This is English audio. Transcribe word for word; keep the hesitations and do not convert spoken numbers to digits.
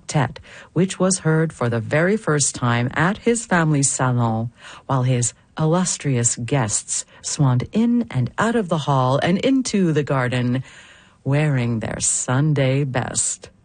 quartet, which was heard for the very first time at his family's salon, while his illustrious guests swanned in and out of the hall and into the garden, wearing their Sunday best.